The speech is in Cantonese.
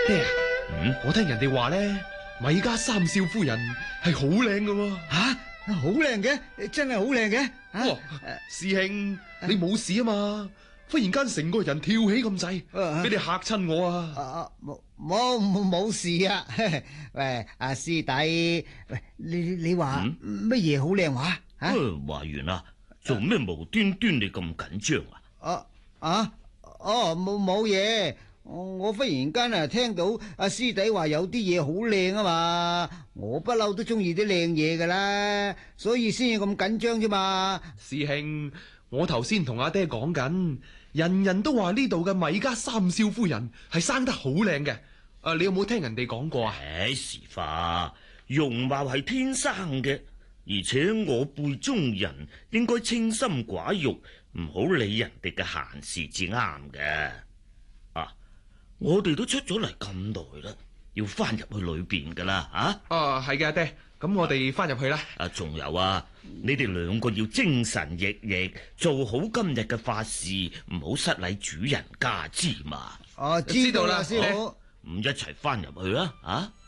爹，我聽人哋話咧，米家三少夫人係好靚噶喎。 吓，好靚嘅，真係好靚嘅。 哇，師兄，你冇事啊嘛？忽然間成個人跳起咁滯，俾你嚇親我啊！ 冇事啊。喂，阿師弟，喂，你話乜嘢好靚話？ 華元啊，做咩無端端你咁緊張啊？ 冇嘢。我忽然間聽到阿師弟話有啲嘢好靚啊嘛，我不嬲都中意啲靚嘢噶啦，所以先至咁緊張啫嘛。 師兄，我頭先同阿爹講緊，人人都話呢度嘅米家三少夫人係生得好靚嘅。你有冇聽人哋講過啊？ 時化，容貌係天生嘅，而且我輩中人應該清心寡欲，唔好理人哋嘅閒事至啱嘅。我哋都出咗嚟咁耐啦，要翻入去裏邊噶啦， 係嘅，阿爹，咁我哋翻入去啦。 仲有你哋兩個要精神奕奕，做好今日嘅法事，唔好失禮主人家之嘛。 知道啦，師傅。 唔一齊翻入去啦，